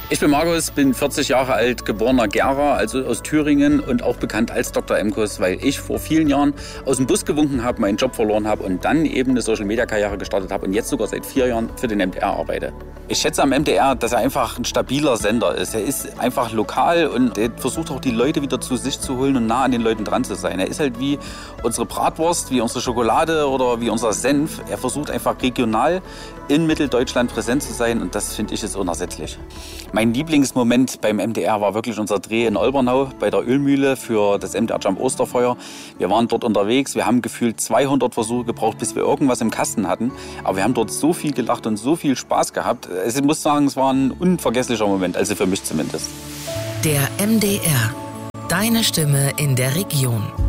Ich bin Markus, bin 40 Jahre alt, geborener Gera, also aus Thüringen und auch bekannt als Dr. Emkus, weil ich vor vielen Jahren aus dem Bus gewunken habe, meinen Job verloren habe und dann eben eine Social-Media-Karriere gestartet habe und jetzt sogar seit 4 Jahren für den MDR arbeite. Ich schätze am MDR, dass er einfach ein stabiler Sender ist. Er ist einfach lokal und er versucht auch die Leute wieder zu sich zu holen und nah an den Leuten dran zu sein. Er ist halt wie unsere Bratwurst, wie unsere Schokolade oder wie unser Senf. Er versucht einfach regional in Mitteldeutschland präsent zu sein und das finde ich ist unersetzlich. Mein Lieblingsmoment beim MDR war wirklich unser Dreh in Olbernau bei der Ölmühle für das MDR Jump Osterfeuer. Wir waren dort unterwegs, wir haben gefühlt 200 Versuche gebraucht, bis wir irgendwas im Kasten hatten. Aber wir haben dort so viel gelacht und so viel Spaß gehabt. Ich muss sagen, es war ein unvergesslicher Moment, also für mich zumindest. Der MDR, deine Stimme in der Region.